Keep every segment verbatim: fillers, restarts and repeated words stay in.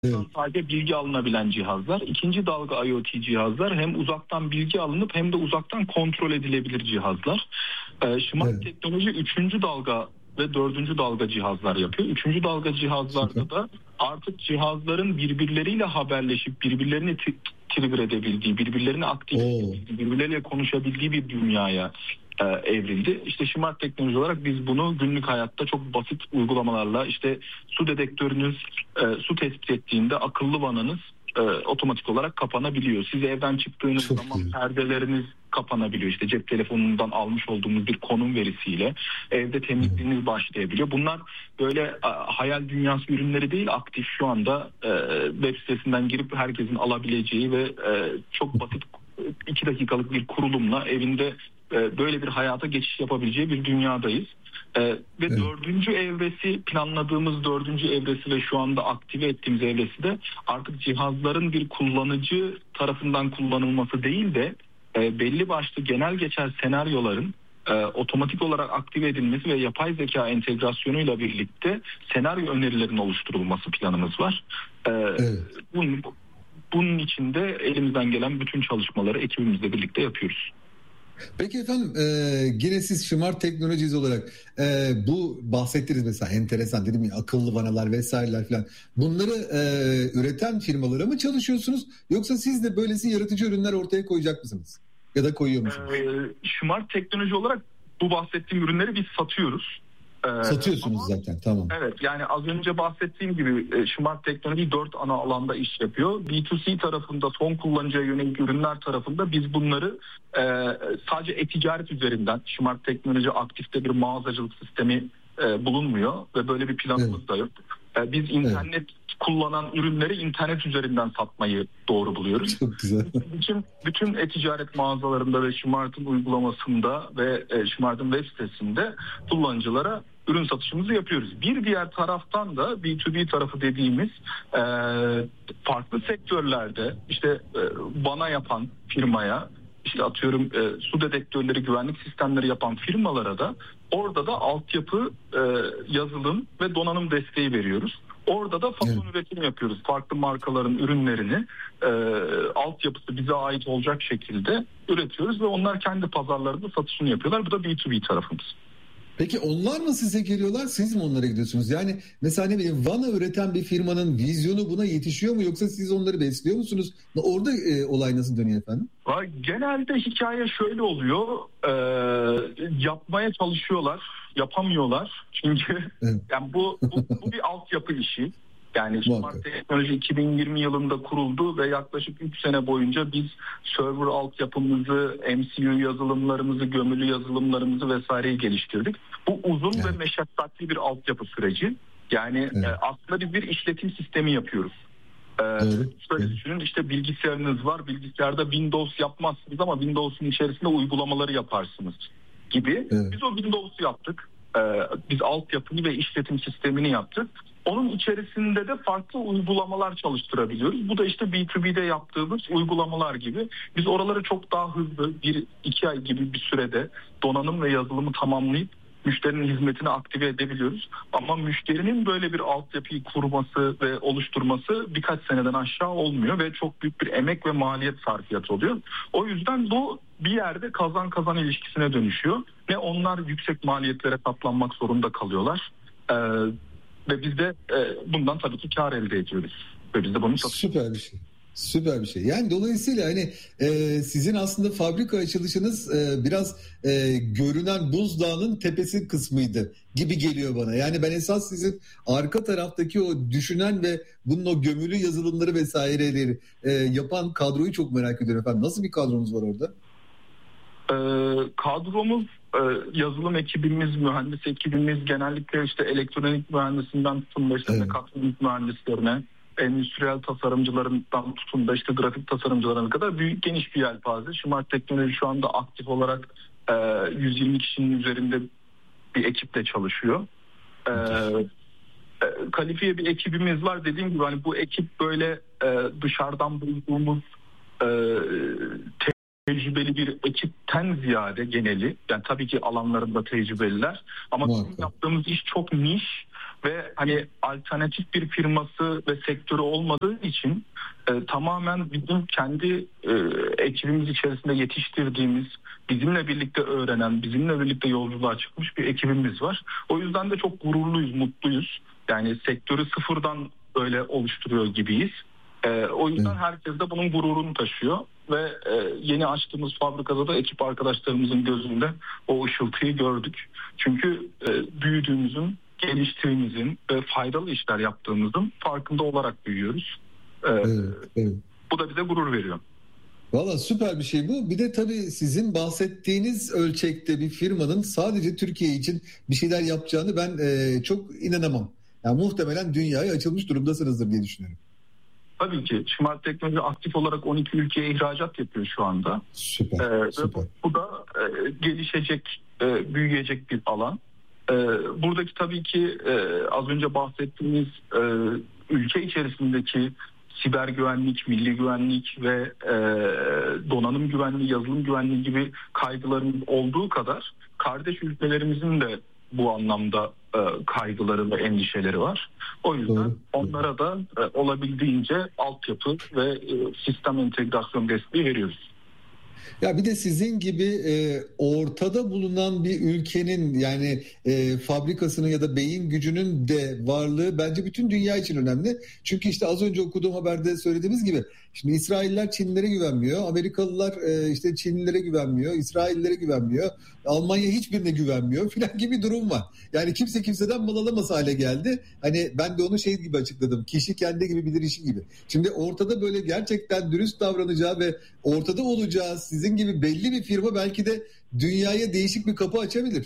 Evet. Sadece bilgi alınabilen cihazlar. İkinci dalga IoT cihazlar hem uzaktan bilgi alınıp hem de uzaktan kontrol edilebilir cihazlar. Ee, Smart Evet. teknoloji üçüncü dalga ve dördüncü dalga cihazlar yapıyor. Üçüncü dalga cihazlarda Süper. da artık cihazların birbirleriyle haberleşip birbirlerini t- trigger edebildiği, birbirlerini aktive Oo. edebildiği, birbirleriyle konuşabildiği bir dünyaya e, evrildi. İşte smart teknoloji olarak biz bunu günlük hayatta çok basit uygulamalarla, işte su dedektörünüz e, su tespit ettiğinde akıllı vananız e, otomatik olarak kapanabiliyor. Siz evden çıktığınız Çok zaman iyi. perdeleriniz kapanabiliyor. İşte cep telefonundan almış olduğumuz bir konum verisiyle evde temizliğiniz başlayabiliyor. Bunlar böyle a, hayal dünyası ürünleri değil, aktif şu anda e, web sitesinden girip herkesin alabileceği ve e, çok basit iki dakikalık bir kurulumla evinde e, böyle bir hayata geçiş yapabileceği bir dünyadayız. Ee, ve Evet. dördüncü evresi, planladığımız dördüncü evresi ve şu anda aktive ettiğimiz evresi de artık cihazların bir kullanıcı tarafından kullanılması değil de e, belli başlı genel geçer senaryoların e, otomatik olarak aktive edilmesi ve yapay zeka entegrasyonuyla birlikte senaryo önerilerinin oluşturulması planımız var. E, Evet. bunun, bunun için de elimizden gelen bütün çalışmaları ekibimizle birlikte yapıyoruz. Peki efendim e, yine siz Smart Technologies olarak e, bu bahsettiniz mesela enteresan dedim ya akıllı vanalar vesaireler falan bunları e, üreten firmalara mı çalışıyorsunuz yoksa siz de böylesi yaratıcı ürünler ortaya koyacak mısınız? Ya da koyuyor musunuz? Ee, Smart teknoloji olarak bu bahsettiğim ürünleri biz satıyoruz. Ee, Satıyorsunuz ama, zaten tamam. evet, yani az önce bahsettiğim gibi e, Smart teknoloji dört ana alanda iş yapıyor. B iki C tarafında son kullanıcıya yönelik ürünler tarafında biz bunları e, sadece e-ticaret üzerinden, Smart teknoloji aktifte bir mağazacılık sistemi e, bulunmuyor ve böyle bir planımız Evet. da yok. E, biz internet evet. kullanan ürünleri internet üzerinden satmayı doğru buluyoruz. Çok güzel. Bütün, bütün e-ticaret mağazalarında ve Smart'ın uygulamasında ve e, Smart'ın web sitesinde kullanıcılara ürün satışımızı yapıyoruz. Bir diğer taraftan da B iki B tarafı dediğimiz e, farklı sektörlerde işte e, vana yapan firmaya, işte atıyorum e, su dedektörleri, güvenlik sistemleri yapan firmalara da orada da altyapı, e, yazılım ve donanım desteği veriyoruz. Orada da fason Evet. üretim yapıyoruz. Farklı markaların ürünlerini e, altyapısı bize ait olacak şekilde üretiyoruz ve onlar kendi pazarlarında satışını yapıyorlar. Bu da B iki B tarafımız. Peki onlar mı size geliyorlar, siz mi onlara gidiyorsunuz? Yani mesela ne bileyim vana üreten bir firmanın vizyonu buna yetişiyor mu yoksa siz onları besliyor musunuz? Orada e, olay nasıl dönüyor efendim? Genelde hikaye şöyle oluyor, e, yapmaya çalışıyorlar, yapamıyorlar. Çünkü Evet. yani bu, bu, bu bir altyapı işi. Yani Muhakkak. Smart Teknoloji iki bin yirmi yılında kuruldu ve yaklaşık üç sene boyunca biz server altyapımızı, M C U yazılımlarımızı, gömülü yazılımlarımızı vesaireyi geliştirdik. Bu uzun Evet. ve meşakkatli bir altyapı süreci. Yani Evet. e, aslında biz bir işletim sistemi yapıyoruz. Ee, Doğru. şöyle Evet. düşünün, işte bilgisayarınız var, bilgisayarda Windows yapmazsınız ama Windows'un içerisinde uygulamaları yaparsınız gibi. Evet. Biz o Windows'u yaptık. Ee, biz altyapıyı ve işletim sistemini yaptık. Onun içerisinde de farklı uygulamalar çalıştırabiliyoruz. Bu da işte B iki B'de yaptığımız uygulamalar gibi. Biz oraları çok daha hızlı, bir iki ay gibi bir sürede donanım ve yazılımı tamamlayıp müşterinin hizmetini aktive edebiliyoruz. Ama müşterinin böyle bir altyapıyı kurması ve oluşturması birkaç seneden aşağı olmuyor ve çok büyük bir emek ve maliyet sarfiyatı oluyor. O yüzden bu bir yerde kazan kazan ilişkisine dönüşüyor ve onlar yüksek maliyetlere katlanmak zorunda kalıyorlar. Ee, ve biz de e, bundan tabii ki kar elde ediyoruz. Ve biz de bunu satıyoruz. Süper bir şey. Süper bir şey. Yani dolayısıyla hani e, sizin aslında fabrika açılışınız e, biraz e, görünen buzdağının tepesi kısmıydı gibi geliyor bana. Yani ben esas sizin arka taraftaki o düşünen ve bunun o gömülü yazılımları vesaireleri e, yapan kadroyu çok merak ediyorum efendim. Nasıl bir kadronuz var orada? Ee, kadromuz, e, yazılım ekibimiz, mühendis ekibimiz genellikle işte elektronik mühendisinden tutun da işte Evet. mekatronik mühendislerine, endüstriyel tasarımcılarından tutun da işte grafik tasarımcılarına kadar büyük geniş bir yelpaze. Smart Teknoloji şu anda aktif olarak e, yüz yirmi kişinin üzerinde bir ekiple çalışıyor. E, e, kalifiye bir ekibimiz var. Dediğim gibi hani bu ekip böyle e, dışarıdan bulduğumuz e, te- tecrübeli bir ekipten ziyade geneli, yani tabii ki alanlarında tecrübeliler ama bizim Muhakkak. yaptığımız iş çok niş ve hani alternatif bir firması ve sektörü olmadığı için e, tamamen bizim kendi e, ekibimiz içerisinde yetiştirdiğimiz, bizimle birlikte öğrenen, bizimle birlikte yolculuğa çıkmış bir ekibimiz var. O yüzden de çok gururluyuz, mutluyuz. Yani sektörü sıfırdan öyle oluşturuyor gibiyiz. E, o yüzden herkes de bunun gururunu taşıyor ve e, yeni açtığımız fabrikada da ekip arkadaşlarımızın gözünde o ışıltıyı gördük. Çünkü e, büyüdüğümüzün, geliştiğimizin ve faydalı işler yaptığımızın farkında olarak büyüyoruz. E, evet, evet. Bu da bize gurur veriyor. Valla süper bir şey bu. Bir de tabii sizin bahsettiğiniz ölçekte bir firmanın sadece Türkiye için bir şeyler yapacağını ben e, çok inanamam. Yani muhtemelen dünyaya açılmış durumdasınızdır diye düşünüyorum. Tabii ki. Smart Teknoloji aktif olarak on iki ülkeye ihracat yapıyor şu anda. Süper. Ee, süper. Bu, bu da e, gelişecek, e, büyüyecek bir alan. E, buradaki tabii ki e, az önce bahsettiğimiz e, ülke içerisindeki siber güvenlik, milli güvenlik ve e, donanım güvenliği, yazılım güvenliği gibi kaygılarımız olduğu kadar kardeş ülkelerimizin de bu anlamda e, kaygıları ve endişeleri var. O yüzden Doğru. onlara da e, olabildiğince altyapı ve e, sistem entegrasyon desteği veriyoruz. Ya bir de sizin gibi e, ortada bulunan bir ülkenin yani e, fabrikasının ya da beyin gücünün de varlığı bence bütün dünya için önemli. Çünkü işte az önce okuduğum haberde söylediğimiz gibi şimdi İsrailler Çinlilere güvenmiyor, Amerikalılar e, işte Çinlilere güvenmiyor, İsraillere güvenmiyor, Almanya hiçbirine güvenmiyor filan gibi bir durum var. Yani kimse kimseden mal alamaz hale geldi. Hani ben de onu şey gibi açıkladım. Kişi kendi gibi bilir işi gibi. Şimdi ortada böyle gerçekten dürüst davranacağı ve ortada olacağı sizin gibi belli bir firma belki de dünyaya değişik bir kapı açabilir.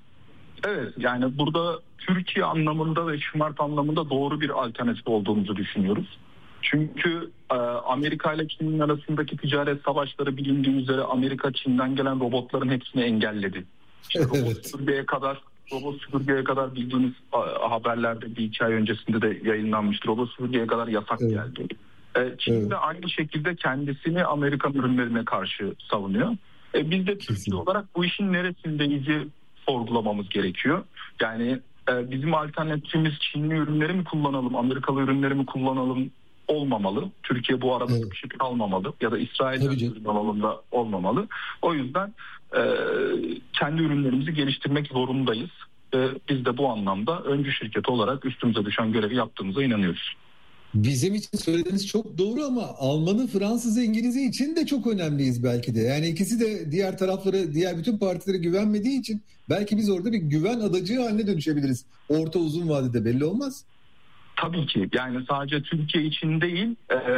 Evet, yani burada Türkiye anlamında ve Smart anlamında doğru bir alternatif olduğumuzu düşünüyoruz. Çünkü e, Amerika ile Çin'in arasındaki ticaret savaşları bilindiği üzere Amerika Çin'den gelen robotların hepsini engelledi. İşte robot evet. süpürgeye kadar robot süpürgeye kadar bildiğiniz a, haberlerde bir iki ay öncesinde de yayınlanmıştı. Robot süpürgeye kadar yasak evet. geldi. E, Çin evet. de aynı şekilde kendisini Amerikan ürünlerine karşı savunuyor. E, biz de Türkiye olarak bu işin neresindeyiz'i sorgulamamız gerekiyor. Yani e, bizim alternatifimiz Çinli ürünleri mi kullanalım, Amerikalı ürünleri mi kullanalım olmamalı. Türkiye bu arada evet. sıkışıp kalmamalı ya da İsrail'den ürün alalım da olmamalı. O yüzden e, kendi ürünlerimizi geliştirmek zorundayız. E, biz de bu anlamda öncü şirket olarak üstümüze düşen görevi yaptığımıza inanıyoruz. Bizim için söylediğiniz çok doğru ama Almanı, Fransızı, İngiliz'i için de çok önemliyiz belki de. Yani ikisi de diğer tarafları, diğer bütün partilere güvenmediği için belki biz orada bir güven adacığı haline dönüşebiliriz. Orta uzun vadede belli olmaz. Tabii ki yani sadece Türkiye için değil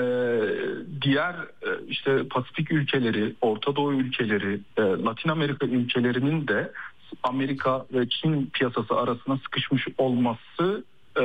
diğer işte Pasifik ülkeleri, Orta Doğu ülkeleri, Latin Amerika ülkelerinin de Amerika ve Çin piyasası arasına sıkışmış olması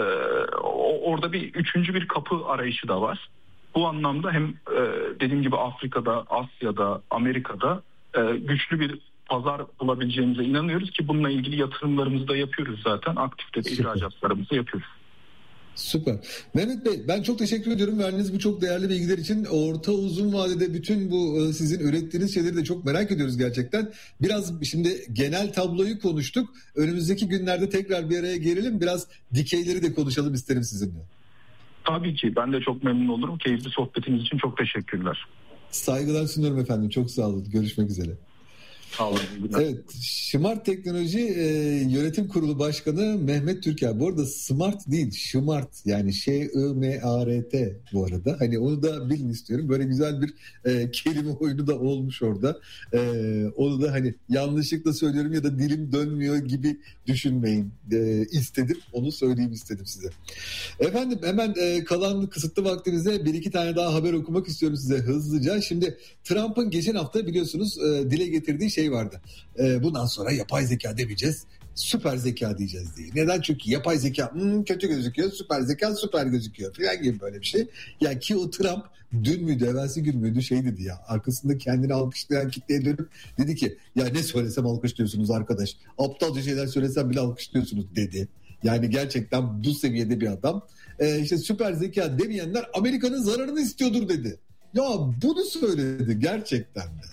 orada bir üçüncü bir kapı arayışı da var. Bu anlamda hem dediğim gibi Afrika'da, Asya'da, Amerika'da güçlü bir pazar bulabileceğimize inanıyoruz ki bununla ilgili yatırımlarımızı da yapıyoruz zaten. Aktifte de ihracatlarımızı yapıyoruz. Süper. Mehmet Bey ben çok teşekkür ediyorum verdiğiniz bu çok değerli bilgiler için. Orta uzun vadede bütün bu sizin ürettiğiniz şeyleri de çok merak ediyoruz gerçekten. Biraz şimdi genel tabloyu konuştuk. Önümüzdeki günlerde tekrar bir araya gelelim. Biraz dikeyleri de konuşalım isterim sizinle. Tabii ki ben de çok memnun olurum. Keyifli sohbetiniz için çok teşekkürler. Saygılar sunuyorum efendim. Çok sağ olun. Görüşmek üzere. Evet, Smart Teknoloji e, Yönetim Kurulu Başkanı Mehmet Türker. Bu arada Smart değil, Smart yani Ş I M A R T bu arada. Hani onu da bilin istiyorum. Böyle güzel bir e, kelime oyunu da olmuş orada. E, onu da hani yanlışlıkla söylüyorum ya da dilim dönmüyor gibi düşünmeyin e, istedim. Onu söyleyeyim istedim size. Efendim hemen e, kalan kısıtlı vaktimizde bir iki tane daha haber okumak istiyorum size hızlıca. Şimdi Trump'ın geçen hafta biliyorsunuz e, dile getirdiği şey vardı. Ee, bundan sonra yapay zeka demeyeceğiz, süper zeka diyeceğiz diye. Neden? Çünkü yapay zeka hmm, kötü gözüküyor, süper zeka süper gözüküyor falan gibi böyle bir şey. Yani ki o Trump dün müydü, evvelsi gün müydü şey dedi ya, arkasında kendini alkışlayan kitleye dönüp dedi ki ya ne söylesem alkışlıyorsunuz arkadaş. Aptalca şeyler söylesem bile alkışlıyorsunuz dedi. Yani gerçekten bu seviyede bir adam. Ee, işte süper zeka demeyenler Amerika'nın zararını istiyordur dedi. Ya bunu söyledi gerçekten de.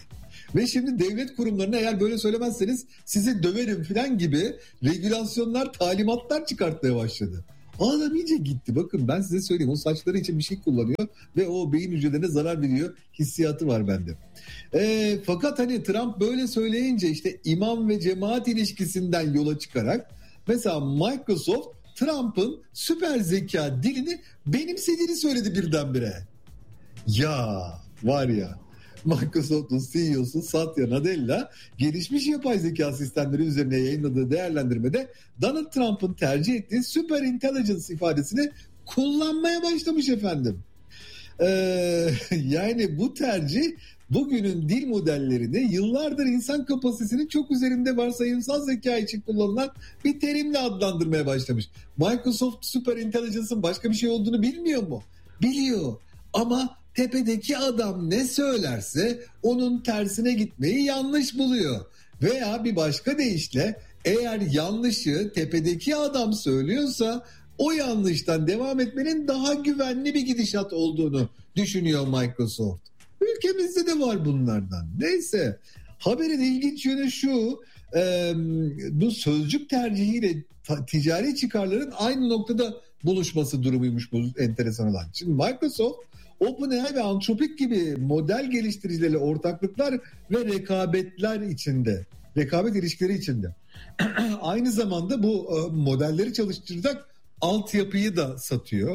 Ve şimdi devlet kurumlarına eğer böyle söylemezseniz sizi döverim falan gibi regülasyonlar, talimatlar çıkartmaya başladı. Adam iyice gitti. Bakın ben size söyleyeyim, o saçları için bir şey kullanıyor ve o beyin hücrelerine zarar veriyor hissiyatı var bende. E, fakat hani Trump böyle söyleyince işte imam ve cemaat ilişkisinden yola çıkarak mesela Microsoft Trump'ın süper zeka dilini benimsediğini söyledi birdenbire. Ya var ya, Microsoft'un C E O'su Satya Nadella gelişmiş yapay zeka sistemleri üzerine yayınladığı değerlendirmede Donald Trump'ın tercih ettiği super intelligence ifadesini kullanmaya başlamış efendim. Ee, yani bu tercih bugünün dil modellerini yıllardır insan kapasitesinin çok üzerinde varsayımsal zeka için kullanılan bir terimle adlandırmaya başlamış. Microsoft Super Intelligence'ın başka bir şey olduğunu bilmiyor mu? Biliyor. Ama tepedeki adam ne söylerse onun tersine gitmeyi yanlış buluyor. Veya bir başka deyişle eğer yanlışı tepedeki adam söylüyorsa o yanlıştan devam etmenin daha güvenli bir gidişat olduğunu düşünüyor Microsoft. Ülkemizde de var bunlardan. Neyse, haberin ilginç yönü şu, e, bu sözcük tercihiyle ta, ticari çıkarların aynı noktada buluşması durumuymuş bu enteresan olan. Şimdi Microsoft, OpenAI ve Anthropic gibi model geliştiricilerle ortaklıklar ve rekabetler içinde, rekabet ilişkileri içinde. Aynı zamanda bu e, modelleri çalıştıracak altyapıyı da satıyor.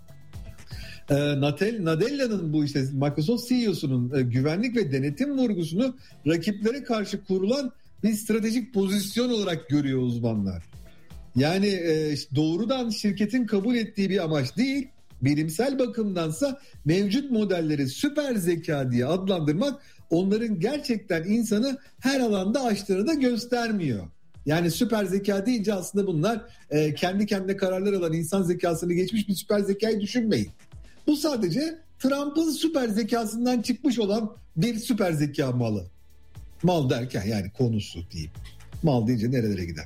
E, Nadella'nın bu işte Microsoft C E O'sunun e, güvenlik ve denetim vurgusunu rakiplere karşı kurulan bir stratejik pozisyon olarak görüyor uzmanlar. Yani e, doğrudan şirketin kabul ettiği bir amaç değil, bilimsel bakımdansa mevcut modelleri süper zeka diye adlandırmak onların gerçekten insanı her alanda aştığını da göstermiyor. Yani süper zeka deyince aslında bunlar e, kendi kendine kararlar alan, insan zekasını geçmiş bir süper zekayı düşünmeyin. Bu sadece Trump'ın süper zekasından çıkmış olan bir süper zeka malı. Mal derken yani konusu diyeyim. Mal deyince nerelere gider?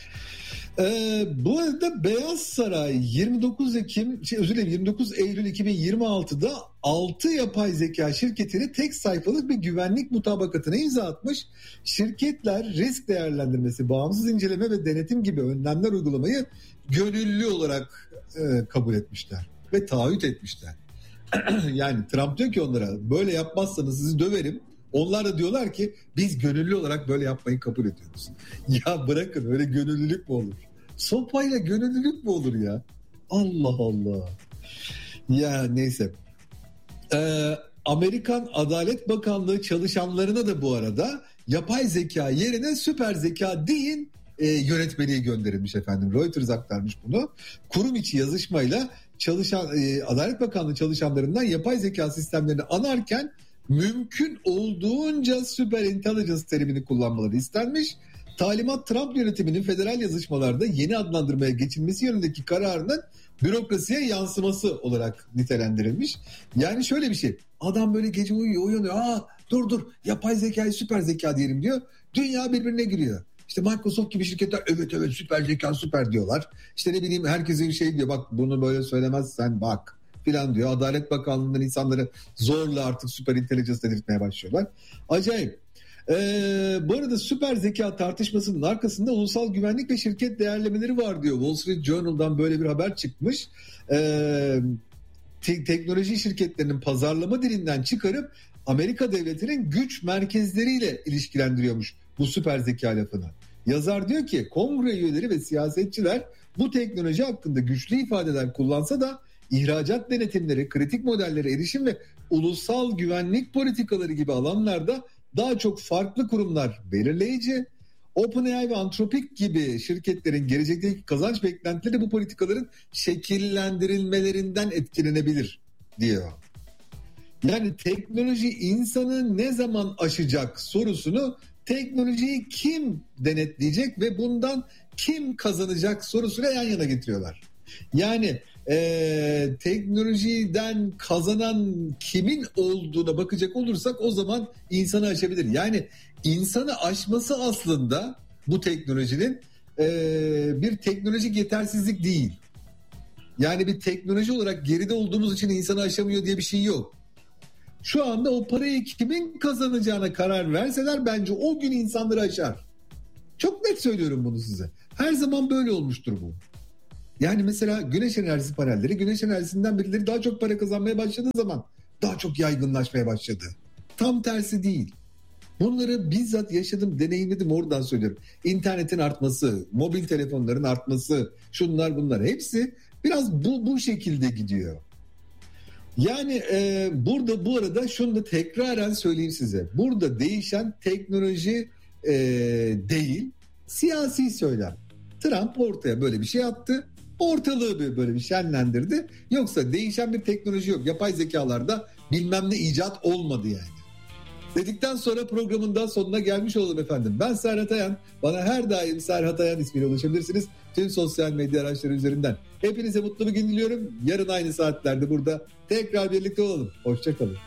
Ee, bu arada Beyaz Saray yirmi dokuz Ekim, şey özür dilerim yirmi dokuz Eylül iki bin yirmi altıda altı yapay zeka şirketini tek sayfalık bir güvenlik mutabakatına imza atmış. Şirketler risk değerlendirmesi, bağımsız inceleme ve denetim gibi önlemler uygulamayı gönüllü olarak e, kabul etmişler ve taahhüt etmişler. Yani Trump diyor ki onlara, böyle yapmazsanız sizi döverim. Onlar da diyorlar ki biz gönüllü olarak böyle yapmayı kabul ediyoruz. Ya bırakın, öyle gönüllülük mü olur? Sopayla gönüllülük mü olur ya? Allah Allah. Ya neyse. Ee, Amerikan Adalet Bakanlığı çalışanlarına da bu arada yapay zeka yerine süper zeka deyin e, yönetmeliği gönderilmiş efendim. Reuters aktarmış bunu. Kurum içi yazışmayla çalışan e, Adalet Bakanlığı çalışanlarından yapay zeka sistemlerini anarken mümkün olduğunca süper intelligence terimini kullanmaları istenmiş. Talimat Trump yönetiminin federal yazışmalarda yeni adlandırmaya geçilmesi yönündeki kararının bürokrasiye yansıması olarak nitelendirilmiş. Yani şöyle bir şey. Adam böyle gece uyuyor, uyanıyor. Aa dur dur yapay zekayı süper zeka diyelim diyor. Dünya birbirine giriyor. İşte Microsoft gibi şirketler evet evet süper zeka süper diyorlar. İşte ne bileyim herkesin şey diyor, bak bunu böyle söylemezsen bak filan diyor. Adalet Bakanlığı'ndan insanları zorla artık süper intelligence dedirtmeye başlıyorlar. Acayip. Ee, bu arada süper zeka tartışmasının arkasında ulusal güvenlik ve şirket değerlemeleri var diyor. Wall Street Journal'dan böyle bir haber çıkmış. Ee, te- teknoloji şirketlerinin pazarlama dilinden çıkarıp Amerika devletinin güç merkezleriyle ilişkilendiriyormuş bu süper zeka lafını. Yazar diyor ki kongre üyeleri ve siyasetçiler bu teknoloji hakkında güçlü ifadeler kullansa da ihracat denetimleri, kritik modellere erişim ve ulusal güvenlik politikaları gibi alanlarda daha çok farklı kurumlar belirleyici. OpenAI ve Anthropic gibi şirketlerin gelecekteki kazanç beklentileri bu politikaların şekillendirilmelerinden etkilenebilir diyor. Yani teknoloji insanı ne zaman aşacak sorusunu, teknolojiyi kim denetleyecek ve bundan kim kazanacak sorusuyla yan yana getiriyorlar. Yani e, teknolojiden kazanan kimin olduğuna bakacak olursak o zaman insanı aşabilir. Yani insanı aşması aslında bu teknolojinin e, bir teknolojik yetersizlik değil. Yani bir teknoloji olarak geride olduğumuz için insanı aşamıyor diye bir şey yok. Şu anda o parayı kimin kazanacağına karar verseler bence o gün insanları aşar. Çok net söylüyorum bunu size. Her zaman böyle olmuştur bu. Yani mesela güneş enerjisi panelleri, güneş enerjisinden birileri daha çok para kazanmaya başladığı zaman daha çok yaygınlaşmaya başladı. Tam tersi değil. Bunları bizzat yaşadım, deneyimledim, oradan söylüyorum. İnternetin artması, mobil telefonların artması, şunlar bunlar hepsi biraz bu, bu şekilde gidiyor. Yani e, burada bu arada şunu da tekraren söyleyeyim size. Burada değişen teknoloji e, değil, siyasi söylem. Trump ortaya böyle bir şey attı. Ortalığı böyle bir şenlendirdi. Yoksa değişen bir teknoloji yok. Yapay zekalarda bilmem ne icat olmadı yani. Dedikten sonra programın da sonuna gelmiş olalım efendim. Ben Serhat Ayan. Bana her daim Serhat Ayan ismiyle ulaşabilirsiniz. Tüm sosyal medya araçları üzerinden. Hepinize mutlu bir gün diliyorum. Yarın aynı saatlerde burada tekrar birlikte olalım. Hoşça kalın.